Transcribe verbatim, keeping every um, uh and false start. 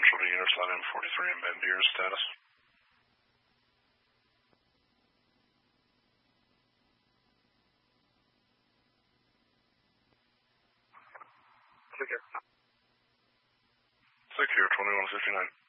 Central to Unislot M forty-three and Bambier status. Secure. Secure twenty-one fifty-nine.